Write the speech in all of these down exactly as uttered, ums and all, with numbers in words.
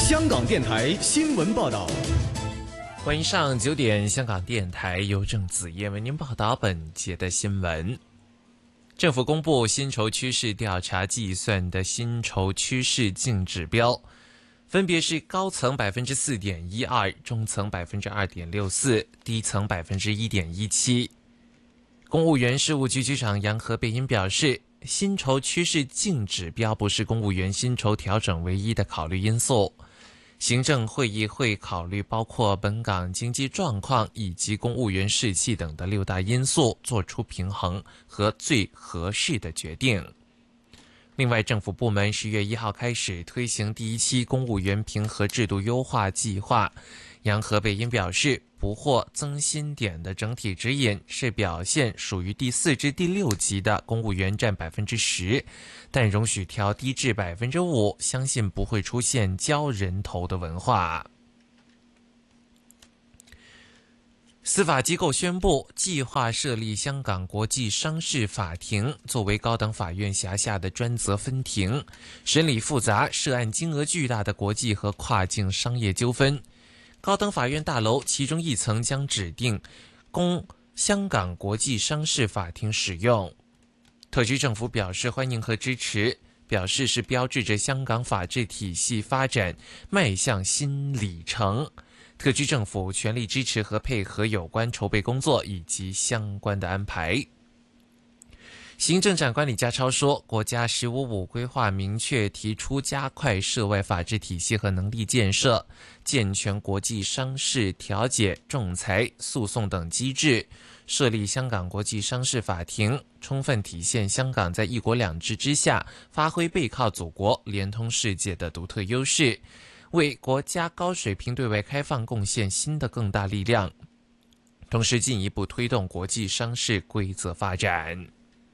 香港电台新闻报道。 欢迎上九点，香港电台由郑子燕为您报道本节的新闻。政府公布薪酬趋势调查计算的薪酬趋势净指标，分别是高层百分之四点一二，中层百分之二点六四，低层百分之一点一七。公务员事务局局长杨和贝因表示，薪酬趋势净指标不是公务员薪酬调整唯一的考虑因素。行政会议会考虑包括本港经济状况以及公务员士气等的六大因素，做出平衡和最合适的决定。另外，政府部门十月一号开始推行第一期公务员评核制度优化计划。杨和贝因表示，不获增薪点的整体指引是表现属于第四至第六级的公务员占百分之十，但容许调低至百分之五，相信不会出现交人头的文化。司法机构宣布，计划设立香港国际商事法庭，作为高等法院辖下的专责分庭，审理复杂、涉案金额巨大的国际和跨境商业纠纷。高等法院大楼其中一层将指定供香港国际商事法庭使用。特区政府表示欢迎和支持，表示是标志着香港法治体系发展迈向新里程。特区政府全力支持和配合有关筹备工作以及相关的安排。行政长官李家超说，国家十五五规划明确提出加快涉外法治体系和能力建设，健全国际商事调解、仲裁、诉讼等机制，设立香港国际商事法庭，充分体现香港在一国两制之下发挥背靠祖国、联通世界的独特优势，为国家高水平对外开放贡献新的更大力量，同时进一步推动国际商事规则发展。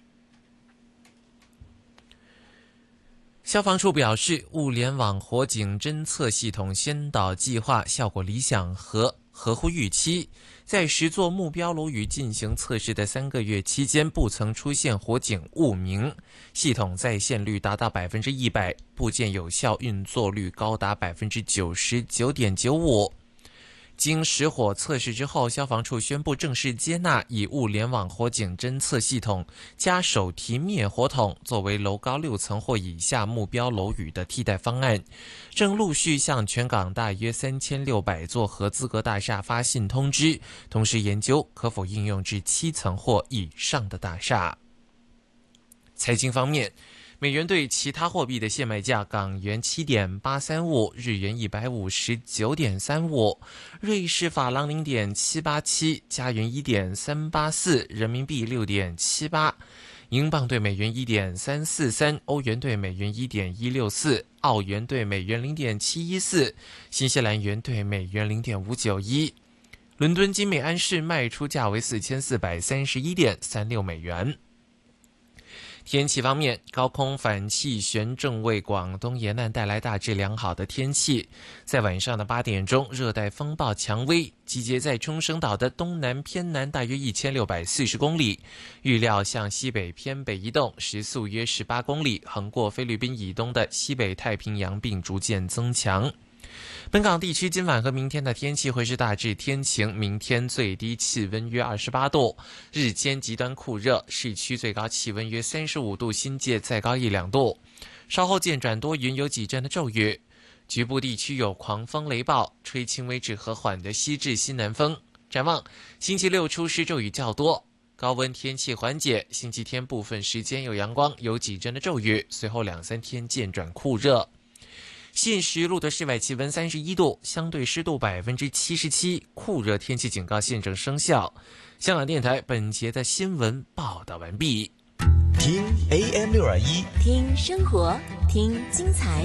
消防处表示，物联网火警侦测系统先导计划效果理想和合乎预期，在十座目标楼宇进行测试的三个月期间，不曾出现火警误鸣，系统在线率达到百分之一百，部件有效运作率高达百分之九十九点九五。经实火测试之后，消防处宣布正式接纳以物联网火警侦测系统加手提灭火筒作为楼高六层或以下目标楼宇的替代方案，正陆续向全港大约三千六百座合资格大厦发信通知，同时研究可否应用至七层或以上的大厦。财经方面，美元对其他货币的现卖价：港元七点八三五，日元一百五十九点三五，瑞士法郎零点七八七，加元一点三八四，人民币六点七八，英镑对美元一点三四三，欧元对美元一点一六四，澳元对美元零点七一四，新西兰元对美元零点五九一。伦敦金美安士卖出价为四千四百三十一点三六美元。天气方面，高空反气旋正为广东沿岸带来大致良好的天气。在晚上的八点钟，热带风暴蔷薇集结在冲绳岛的东南偏南大约一千六百四十公里，预料向西北偏北移动，时速约十八公里，横过菲律宾以东的西北太平洋并逐渐增强。本港地区今晚和明天的天气会是大致天晴，明天最低气温约二十八度，日间极端酷热，市区最高气温约三十五度，新界再高一两度。稍后渐转多云，有几阵的骤雨，局部地区有狂风雷暴，吹轻微至和缓的西至西南风。展望星期六初时骤雨较多，高温天气缓解，星期天部分时间有阳光，有几阵的骤雨，随后两三天渐转酷热。现时录得室外气温三十一度，相对湿度百分之七十七，酷热天气警告现正生效。香港电台本节的新闻报道完毕。 听 A M 六二一， 听生活，听精彩。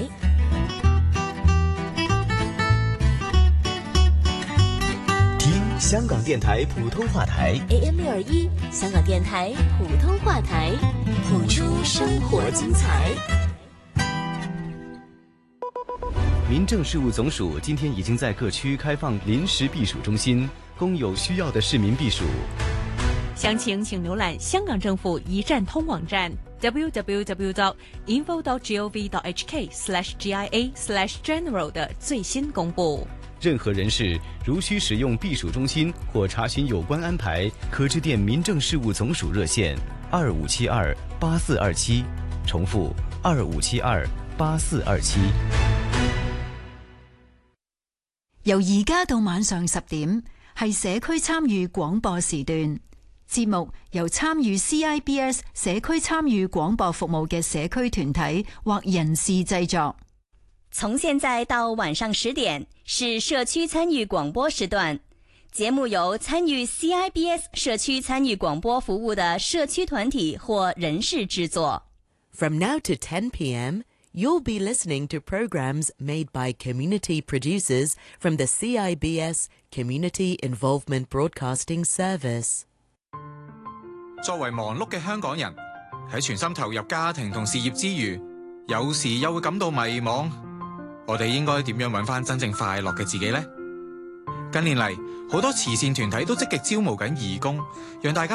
听香港电台普通话台 A M 六二一，香港电台普通话台，谱出生活精彩。 民政事务总署今天已经在各区开放临时避暑中心，供有需要的市民避暑。 详情请浏览香港政府一站通网站 double-u double-u double-u dot info dot gov dot h k slash G I A slash general 的最新公布。 任何人士如需使用避暑中心或查询有关安排，可致电民政事务总署热线二五七二八四二七，重复二五七二八四二七。 由而家到晚上十點，係社區參與廣播時段。節目由參與 C I B S 社區參與廣播服務嘅社區團體或人士製作。 從現在到晚上十點是社區參與廣播時段，節目由參與 C I B S 社區參與廣播服務的社區團體或人士製作。 From now to ten p.m., you'll be listening to programs made by community producers from the C I B S Community Involvement Broadcasting Service。 作為忙碌嘅香港人，喺全心投入家庭同事業之餘，有時又會感到迷茫。我哋應該點樣揾返真正快樂嘅自己呢？近年嚟，好多慈善團體都積極招募緊義工，讓大家